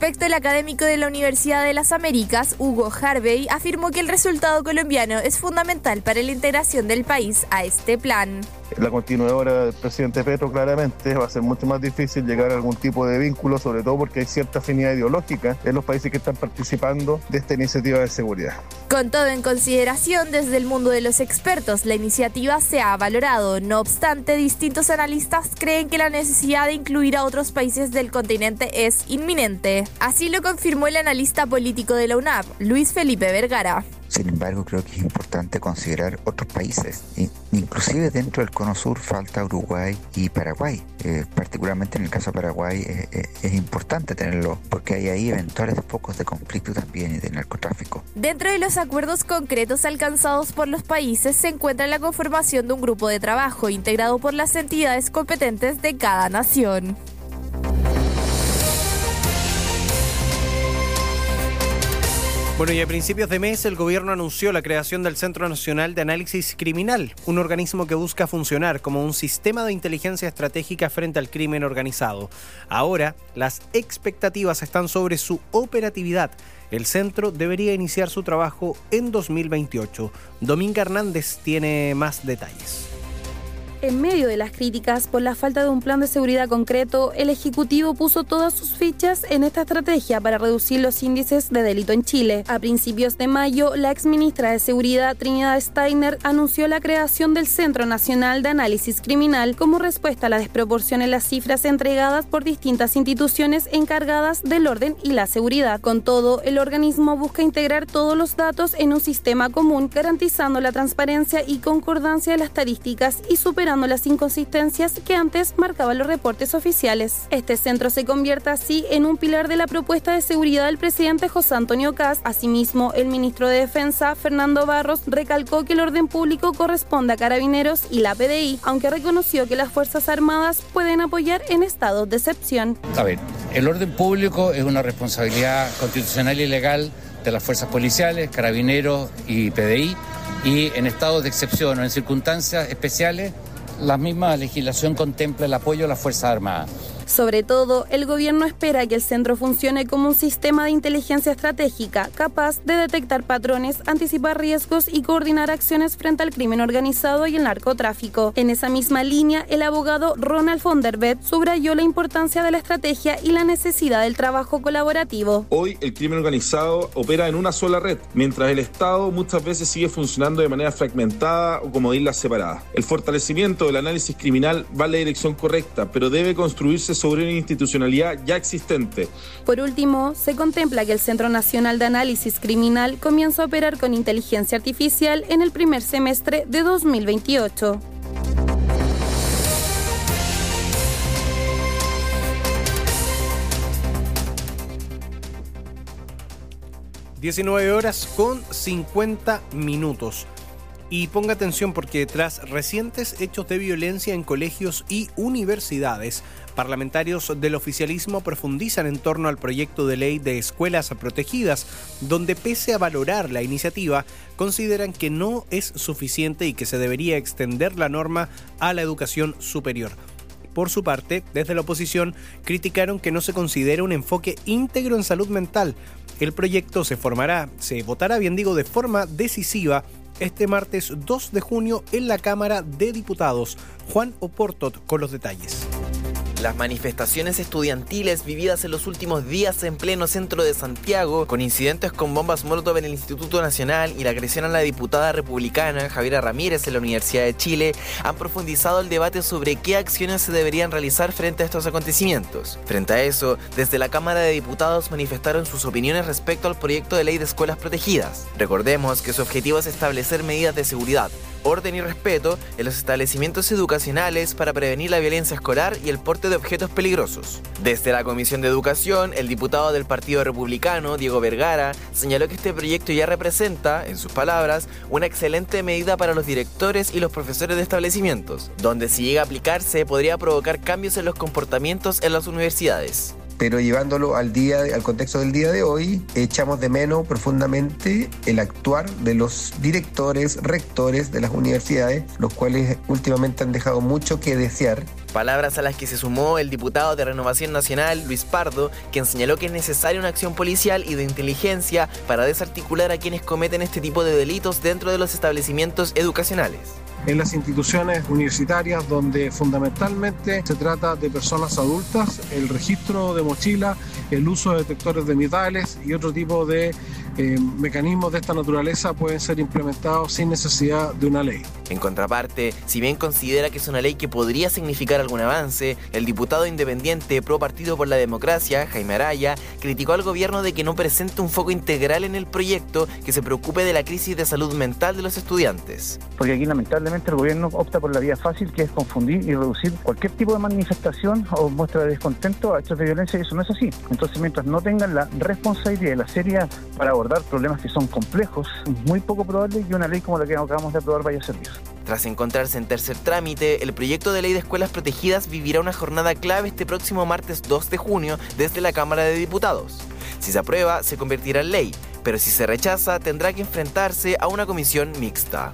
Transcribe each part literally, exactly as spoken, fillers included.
respecto, el académico de la Universidad de las Américas, Hugo Harvey, afirmó que el resultado colombiano es fundamental para la integración del país a este plan. La continuadora del presidente Petro claramente va a ser mucho más difícil llegar a algún tipo de vínculo, sobre todo porque hay cierta afinidad ideológica en los países que están participando de esta iniciativa de seguridad. Con todo en consideración, desde el mundo de los expertos, la iniciativa se ha valorado. No obstante, distintos analistas creen que la necesidad de incluir a otros países del continente es inminente. Así lo confirmó el analista político de la U N A V, Luis Felipe Vergara. Sin embargo, creo que es importante considerar otros países. Inclusive dentro del Cono Sur falta Uruguay y Paraguay. Eh, particularmente en el caso de Paraguay eh, eh, es importante tenerlo porque hay ahí eventuales focos de conflicto también y de narcotráfico. Dentro de los acuerdos concretos alcanzados por los países se encuentra la conformación de un grupo de trabajo integrado por las entidades competentes de cada nación. Bueno, y a principios de mes el gobierno anunció la creación del Centro Nacional de Análisis Criminal, un organismo que busca funcionar como un sistema de inteligencia estratégica frente al crimen organizado. Ahora, las expectativas están sobre su operatividad. El centro debería iniciar su trabajo en dos mil veintiocho. Dominga Hernández tiene más detalles. En medio de las críticas por la falta de un plan de seguridad concreto, el Ejecutivo puso todas sus fichas en esta estrategia para reducir los índices de delito en Chile. A principios de mayo, la exministra de Seguridad, Trinidad Steiner, anunció la creación del Centro Nacional de Análisis Criminal como respuesta a la desproporción en las cifras entregadas por distintas instituciones encargadas del orden y la seguridad. Con todo, el organismo busca integrar todos los datos en un sistema común, garantizando la transparencia y concordancia de las estadísticas y superando las inconsistencias que antes marcaban los reportes oficiales. Este centro se convierte así en un pilar de la propuesta de seguridad del presidente José Antonio Kast. Asimismo, el ministro de Defensa, Fernando Barros, recalcó que el orden público corresponde a Carabineros y la P D I, aunque reconoció que las Fuerzas Armadas pueden apoyar en estados de excepción. A ver, el orden público es una responsabilidad constitucional y legal de las fuerzas policiales, Carabineros y P D I, y en estados de excepción o en circunstancias especiales, la misma legislación contempla el apoyo a las Fuerzas Armadas. Sobre todo, el gobierno espera que el centro funcione como un sistema de inteligencia estratégica capaz de detectar patrones, anticipar riesgos y coordinar acciones frente al crimen organizado y el narcotráfico. En esa misma línea, el abogado Ronald von der Vet subrayó la importancia de la estrategia y la necesidad del trabajo colaborativo. Hoy el crimen organizado opera en una sola red, mientras el Estado muchas veces sigue funcionando de manera fragmentada o como islas separadas. El fortalecimiento del análisis criminal va en la dirección correcta, pero debe construirse sobre una institucionalidad ya existente. Por último, se contempla que el Centro Nacional de Análisis Criminal comienza a operar con inteligencia artificial en el primer semestre de dos mil veintiocho. diecinueve horas con cincuenta minutos. Y ponga atención porque tras recientes hechos de violencia en colegios y universidades, parlamentarios del oficialismo profundizan en torno al proyecto de ley de escuelas protegidas, donde pese a valorar la iniciativa, consideran que no es suficiente y que se debería extender la norma a la educación superior. Por su parte, desde la oposición, criticaron que no se considera un enfoque íntegro en salud mental. El proyecto se formará, se votará, bien digo, de forma decisiva este martes dos de junio en la Cámara de Diputados. Juan Oportot con los detalles. Las manifestaciones estudiantiles vividas en los últimos días en pleno centro de Santiago, con incidentes con bombas molotov en el Instituto Nacional y la agresión a la diputada republicana Javiera Ramírez en la Universidad de Chile, han profundizado el debate sobre qué acciones se deberían realizar frente a estos acontecimientos. Frente a eso, desde la Cámara de Diputados manifestaron sus opiniones respecto al proyecto de ley de escuelas protegidas. Recordemos que su objetivo es establecer medidas de seguridad, orden y respeto en los establecimientos educacionales para prevenir la violencia escolar y el porte de objetos peligrosos. Desde la Comisión de Educación, el diputado del Partido Republicano, Diego Vergara, señaló que este proyecto ya representa, en sus palabras, una excelente medida para los directores y los profesores de establecimientos, donde si llega a aplicarse podría provocar cambios en los comportamientos en las universidades. Pero llevándolo al día, al contexto del día de hoy, echamos de menos profundamente el actuar de los directores, rectores de las universidades, los cuales últimamente han dejado mucho que desear Palabras a las que se sumó el diputado de Renovación Nacional, Luis Pardo, quien señaló que es necesaria una acción policial y de inteligencia para desarticular a quienes cometen este tipo de delitos dentro de los establecimientos educacionales. En las instituciones universitarias, donde fundamentalmente se trata de personas adultas, el registro de mochila, el uso de detectores de metales y otro tipo de eh, mecanismos de esta naturaleza pueden ser implementados sin necesidad de una ley. En contraparte, si bien considera que es una ley que podría significar algún avance, el diputado independiente pro Partido por la Democracia, Jaime Araya, criticó al gobierno de que no presente un foco integral en el proyecto que se preocupe de la crisis de salud mental de los estudiantes. Porque aquí lamentablemente el gobierno opta por la vía fácil, que es confundir y reducir cualquier tipo de manifestación o muestra de descontento a hechos de violencia, y eso no es así. Entonces, mientras no tengan la responsabilidad y la seriedad para abordar problemas que son complejos, es muy poco probable que una ley como la que acabamos de aprobar vaya a servir. Tras encontrarse en tercer trámite, el proyecto de ley de escuelas protegidas vivirá una jornada clave este próximo martes dos de junio desde la Cámara de Diputados. Si se aprueba, se convertirá en ley, pero si se rechaza, tendrá que enfrentarse a una comisión mixta.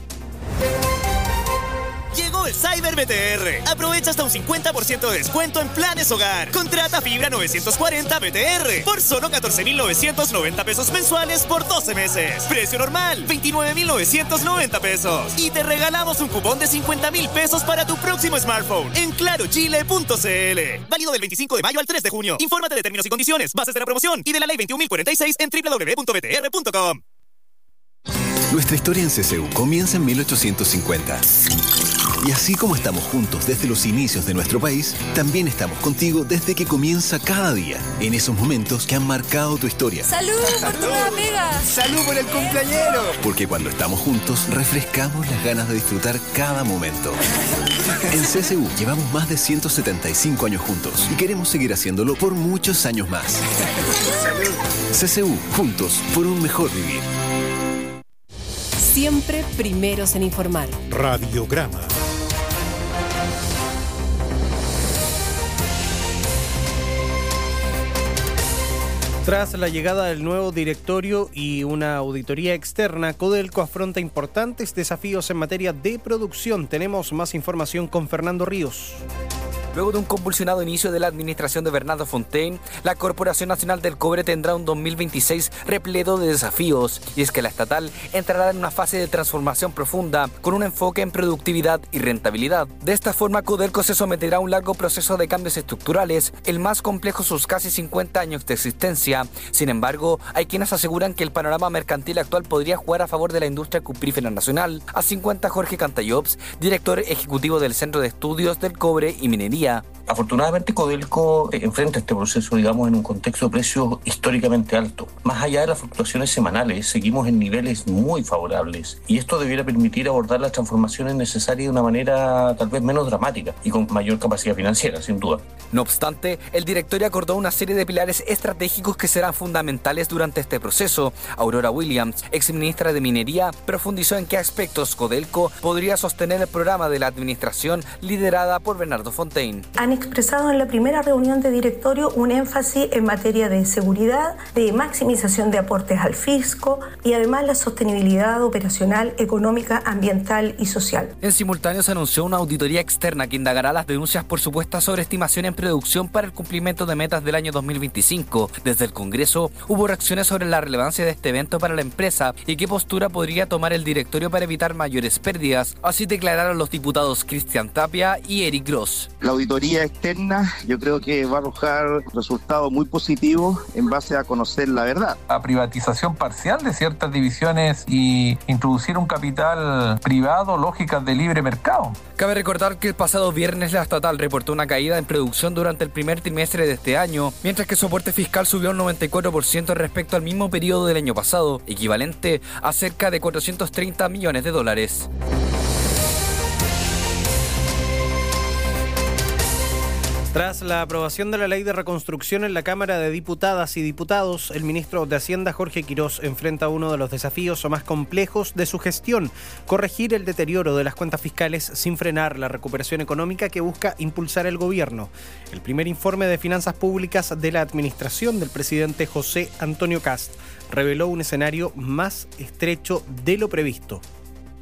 Llegó el Cyber B T R. Aprovecha hasta un cincuenta por ciento de descuento en planes hogar. Contrata fibra novecientos cuarenta B T R por solo catorce mil novecientos noventa pesos mensuales por doce meses. Precio normal, veintinueve mil novecientos noventa pesos. Y te regalamos un cupón de cincuenta mil pesos para tu próximo smartphone en claro chile punto c l. Válido del veinticinco de mayo al tres de junio. Infórmate de términos y condiciones, bases de la promoción y de la ley veintiún mil cuarenta y seis en doble u doble u doble u punto b t r punto com. Nuestra historia en C C U comienza en mil ochocientos cincuenta. Y así como estamos juntos desde los inicios de nuestro país, también estamos contigo desde que comienza cada día, en esos momentos que han marcado tu historia. ¡Salud por tu nueva pega! ¡Salud por el cumpleañero! Porque cuando estamos juntos, refrescamos las ganas de disfrutar cada momento. En C C U llevamos más de ciento setenta y cinco años juntos y queremos seguir haciéndolo por muchos años más. ¡Salud! C C U, juntos por un mejor vivir. Siempre primeros en informar. Radiograma. Tras la llegada del nuevo directorio y una auditoría externa, Codelco afronta importantes desafíos en materia de producción. Tenemos más información con Fernando Ríos. Luego de un convulsionado inicio de la administración de Bernardo Fontaine, la Corporación Nacional del Cobre tendrá un dos mil veintiséis repleto de desafíos, y es que la estatal entrará en una fase de transformación profunda con un enfoque en productividad y rentabilidad. De esta forma, Codelco se someterá a un largo proceso de cambios estructurales, el más complejo sus casi cincuenta años de existencia. Sin embargo, hay quienes aseguran que el panorama mercantil actual podría jugar a favor de la industria cuprífera nacional. Así cuenta Jorge Cantallops, director ejecutivo del Centro de Estudios del Cobre y Minería. Afortunadamente, Codelco enfrenta este proceso, digamos, en un contexto de precios históricamente alto. Más allá de las fluctuaciones semanales, seguimos en niveles muy favorables, y esto debiera permitir abordar las transformaciones necesarias de una manera tal vez menos dramática y con mayor capacidad financiera, sin duda. No obstante, el directorio acordó una serie de pilares estratégicos que serán fundamentales durante este proceso. Aurora Williams, exministra de Minería, profundizó en qué aspectos Codelco podría sostener el programa de la administración liderada por Bernardo Fontaine. Han expresado en la primera reunión de directorio un énfasis en materia de seguridad, de maximización de aportes al fisco y además la sostenibilidad operacional, económica, ambiental y social. En simultáneo se anunció una auditoría externa que indagará las denuncias por supuesta sobreestimación en producción para el cumplimiento de metas del año dos mil veinticinco. Desde el Congreso hubo reacciones sobre la relevancia de este evento para la empresa y qué postura podría tomar el directorio para evitar mayores pérdidas. Así declararon los diputados Cristian Tapia y Eric Gross. La auditoría externa yo creo que va a arrojar resultados muy positivos en base a conocer la verdad. La privatización parcial de ciertas divisiones y introducir un capital privado, lógicas de libre mercado. Cabe recordar que el pasado viernes la estatal reportó una caída en producción durante el primer trimestre de este año, mientras que su aporte fiscal subió un noventa y cuatro por ciento respecto al mismo periodo del año pasado, equivalente a cerca de cuatrocientos treinta millones de dólares. Tras la aprobación de la Ley de Reconstrucción en la Cámara de Diputadas y Diputados, el ministro de Hacienda, Jorge Quirós, enfrenta uno de los desafíos más complejos de su gestión: corregir el deterioro de las cuentas fiscales sin frenar la recuperación económica que busca impulsar el gobierno. El primer informe de finanzas públicas de la administración del presidente José Antonio Kast reveló un escenario más estrecho de lo previsto.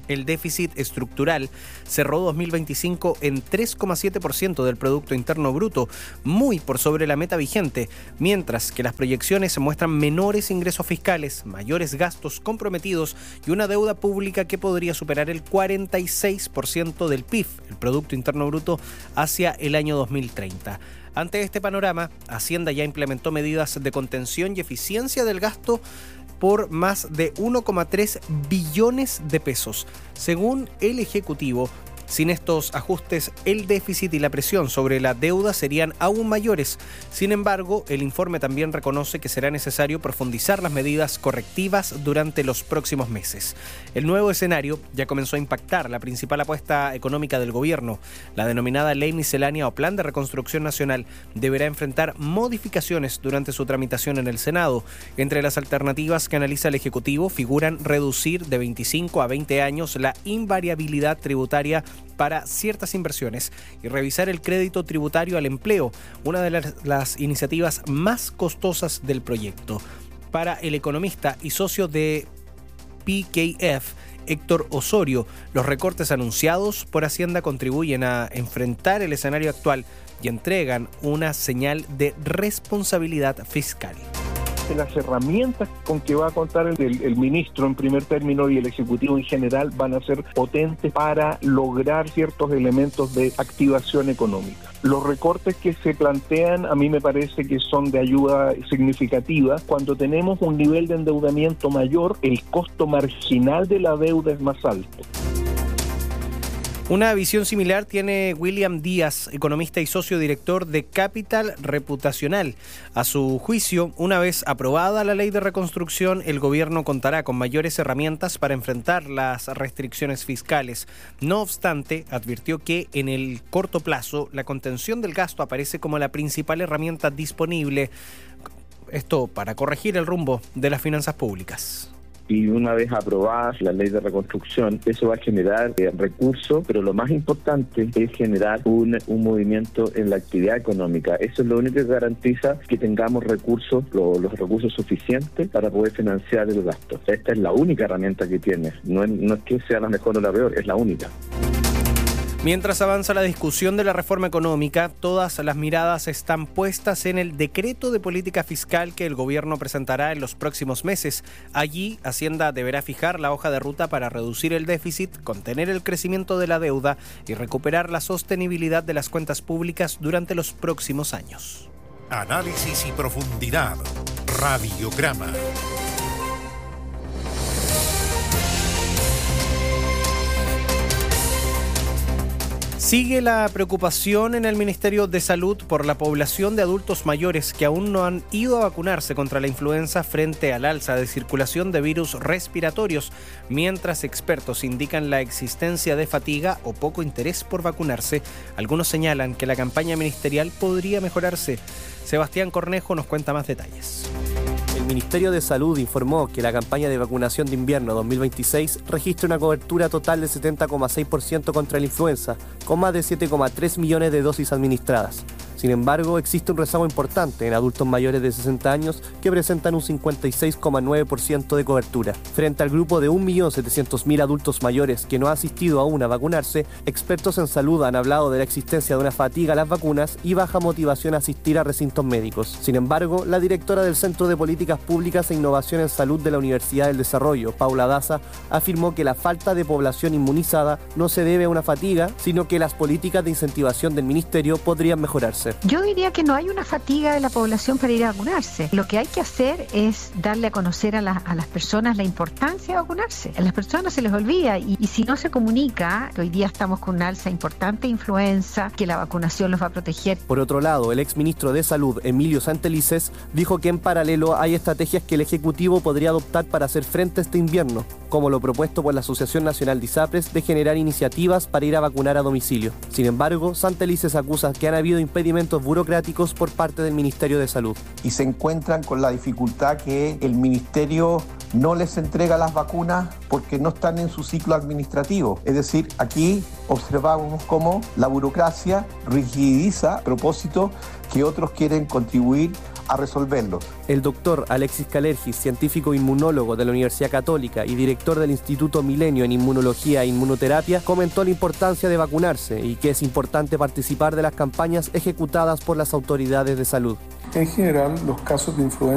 El déficit estructural cerró dos mil veinticinco en tres coma siete por ciento del Producto Interno Bruto, muy por sobre la meta vigente, mientras que las proyecciones muestran menores ingresos fiscales, mayores gastos comprometidos y una deuda pública que podría superar el cuarenta y seis por ciento del P I B, el Producto Interno Bruto, hacia el año dos mil treinta. Ante este panorama, Hacienda ya implementó medidas de contención y eficiencia del gasto por más de uno coma tres billones de pesos. Según el Ejecutivo, sin estos ajustes, el déficit y la presión sobre la deuda serían aún mayores. Sin embargo, el informe también reconoce que será necesario profundizar las medidas correctivas durante los próximos meses. El nuevo escenario ya comenzó a impactar la principal apuesta económica del gobierno. La denominada Ley Miscelánea o Plan de Reconstrucción Nacional deberá enfrentar modificaciones durante su tramitación en el Senado. Entre las alternativas que analiza el Ejecutivo figuran reducir de veinticinco a veinte años la invariabilidad tributaria para ciertas inversiones y revisar el crédito tributario al empleo, una de las, las iniciativas más costosas del proyecto. Para el economista y socio de P K F, Héctor Osorio, los recortes anunciados por Hacienda contribuyen a enfrentar el escenario actual y entregan una señal de responsabilidad fiscal. Las herramientas con que va a contar el, el, el ministro en primer término y el Ejecutivo en general van a ser potentes para lograr ciertos elementos de activación económica. Los recortes que se plantean a mí me parece que son de ayuda significativa. Cuando tenemos un nivel de endeudamiento mayor, el costo marginal de la deuda es más alto. Una visión similar tiene William Díaz, economista y socio director de Capital Reputacional. A su juicio, una vez aprobada la ley de reconstrucción, el gobierno contará con mayores herramientas para enfrentar las restricciones fiscales. No obstante, advirtió que en el corto plazo la contención del gasto aparece como la principal herramienta disponible. Esto para corregir el rumbo de las finanzas públicas. Y una vez aprobada la ley de reconstrucción, eso va a generar eh, recursos, pero lo más importante es generar un, un movimiento en la actividad económica. Eso es lo único que garantiza que tengamos recursos, lo, los recursos suficientes para poder financiar el gasto. Esta es la única herramienta que tiene. No es, no es que sea la mejor o la peor, es la única. Mientras avanza la discusión de la reforma económica, todas las miradas están puestas en el decreto de política fiscal que el gobierno presentará en los próximos meses. Allí, Hacienda deberá fijar la hoja de ruta para reducir el déficit, contener el crecimiento de la deuda y recuperar la sostenibilidad de las cuentas públicas durante los próximos años. Análisis y profundidad. Radiograma. Sigue la preocupación en el Ministerio de Salud por la población de adultos mayores que aún no han ido a vacunarse contra la influenza frente al alza de circulación de virus respiratorios, mientras expertos indican la existencia de fatiga o poco interés por vacunarse. Algunos señalan que la campaña ministerial podría mejorarse. Sebastián Cornejo nos cuenta más detalles. El Ministerio de Salud informó que la campaña de vacunación de invierno dos mil veintiséis registra una cobertura total de setenta coma seis por ciento contra la influenza, con más de siete coma tres millones de dosis administradas. Sin embargo, existe un rezago importante en adultos mayores de sesenta años que presentan un cincuenta y seis coma nueve por ciento de cobertura. Frente al grupo de un millón setecientos mil adultos mayores que no ha asistido aún a vacunarse, expertos en salud han hablado de la existencia de una fatiga a las vacunas y baja motivación a asistir a recintos médicos. Sin embargo, la directora del Centro de Políticas Públicas e Innovación en Salud de la Universidad del Desarrollo, Paula Daza, afirmó que la falta de población inmunizada no se debe a una fatiga, sino que las políticas de incentivación del Ministerio podrían mejorarse. Yo diría que no hay una fatiga de la población para ir a vacunarse. Lo que hay que hacer es darle a conocer a, la, a las personas la importancia de vacunarse. A las personas se les olvida y, y si no se comunica, que hoy día estamos con una alza importante de influenza, que la vacunación los va a proteger. Por otro lado, el exministro de Salud, Emilio Santelices, dijo que en paralelo hay estrategias que el Ejecutivo podría adoptar para hacer frente a este invierno, como lo propuesto por la Asociación Nacional de ISAPRES de generar iniciativas para ir a vacunar a domicilio. Sin embargo, Santelices acusa que han habido impedimentos burocráticos por parte del Ministerio de Salud. Y se encuentran con la dificultad que el Ministerio no les entrega las vacunas porque no están en su ciclo administrativo. Es decir, aquí observamos cómo la burocracia rigidiza a propósito que otros quieren contribuir a resolverlos. El doctor Alexis Calergis, científico inmunólogo de la Universidad Católica y director del Instituto Milenio en Inmunología e Inmunoterapia, comentó la importancia de vacunarse y que es importante participar de las campañas ejecutadas por las autoridades de salud. En general, los casos de influenza